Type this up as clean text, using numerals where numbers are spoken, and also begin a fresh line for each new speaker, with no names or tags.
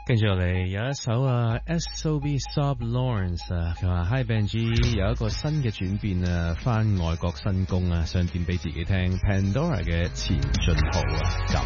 跟住落嚟有一首S.O.B. Sob Lawrence 佢話 Hi Benji 有一個新嘅轉變返外國新工想點俾自己聽 Pandora 嘅前進號咁。